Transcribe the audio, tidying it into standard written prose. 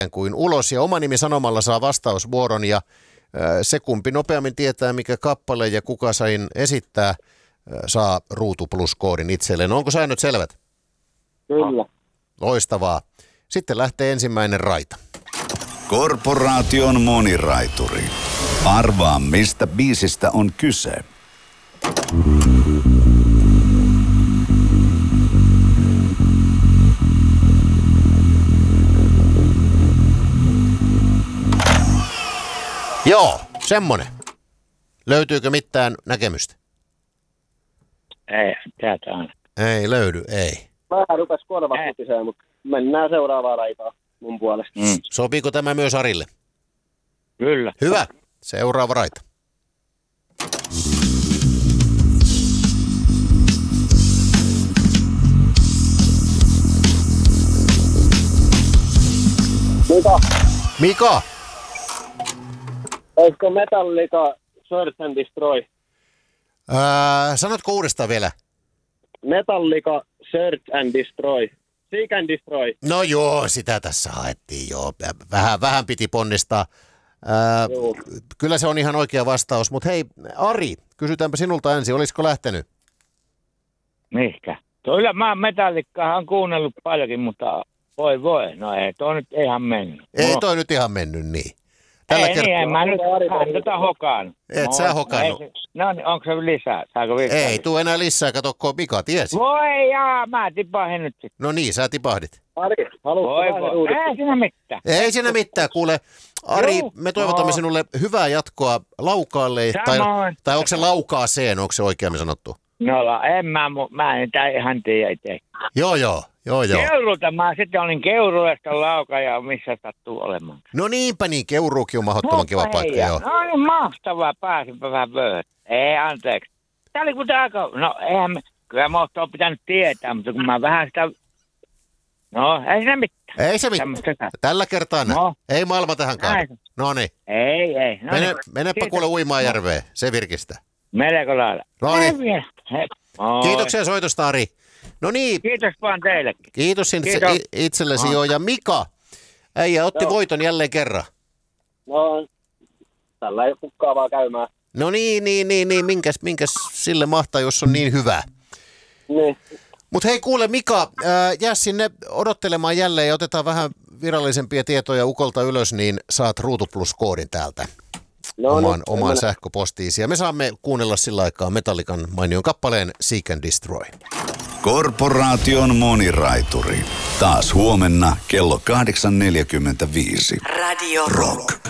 kuin ulos ja oma nimi sanomalla saa vastausvuoron ja se kumpi nopeammin tietää mikä kappale ja kuka sain esittää saa Ruutu Plus-koodin itselleen. Onko säännöt selvät? Kyllä. Loistavaa. Sitten lähtee ensimmäinen raita. Korporaation moniraituri. Arvaa mistä biisistä on kyse. Joo, semmonen. Löytyykö mitään näkemystä? Ei, täältä aina. Ei löydy, ei. Vähän rupesi korvat kutiseen, mutta mennään seuraavaan raitaan mun puolesta. Sopiiko tämä myös Arille? Kyllä. Hyvä. Seuraava raita. Mika. Olisiko Metallica Search and Destroy? Sanotko uudestaan vielä? Metallica Search and Destroy. Seek and Destroy. No joo, sitä tässä haettiin joo. Vähän piti ponnistaa. Kyllä se on ihan oikea vastaus, mutta hei Ari, kysytäänpä sinulta ensin, olisiko lähtenyt? Mihkä? Kyllä mä Metallicaahan kuunnellut paljonkin, mutta voi, no ei toi nyt ihan mennyt. Ei toi nyt ihan mennyt niin. En mä nyt häntä hokaan. Et sä hokannut. No niin, onko se lisää? Saako vielä? Ei tuu enää lisää, kato, kun Mika tiesi. Voi jaa, mä tipahin nyt sitten. No niin, sä tipahdit. Ari, haluatko Ei siinä mitään. Ei siinä mitään, kuule. Ari, me toivotamme sinulle hyvää jatkoa Laukaalle. Tai onko se Laukaaseen, onko se oikeammin sanottu? No mä en ihan tiedä itse. Joo. Keurulta mä sitten olin Keurulesta Lauka ja missä sattuu olemaan. No niinpä niin, Keuruukin on mahdottoman kiva paikka, joo. No niin mahtavaa, pääsinpä vähän vöhöt. Ei, anteeksi. Tää oli kuten aika, no eihän, kyllä mä oon pitänyt tietää, mutta kun mä vähän sitä, no ei se mitään. Ei se mitään. Tällä kertaa no. Ei maailma tähän kaadu. No niin. Ei. No menepä kuule uimaan järveen, se virkistää. Melko lailla. No niin. Kiitoksia soitosta, Ari. No niin. Kiitos vaan teillekin. Kiitos itsellesi joo. Ja Mika, äijä otti voiton jälleen kerran. No, tällä ei kukkaa vaan käymään. No niin. Minkäs sille mahtaa, jos on niin hyvä? Niin. Mutta hei kuule Mika, jää sinne odottelemaan jälleen ja otetaan vähän virallisempia tietoja Ukolta ylös, niin saat Ruutu Plus-koodin täältä. Omaan sähköpostiisi. Ja me saamme kuunnella sillä aikaa Metallican mainion kappaleen Seek and Destroy. Korporaation moniraituri. Taas huomenna kello 8.45. Radio Rock.